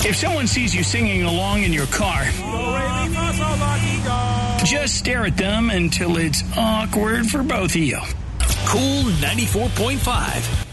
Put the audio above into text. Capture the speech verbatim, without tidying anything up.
If someone sees you singing along in your car, just stare at them until it's awkward for both of you. Cool ninety-four point five.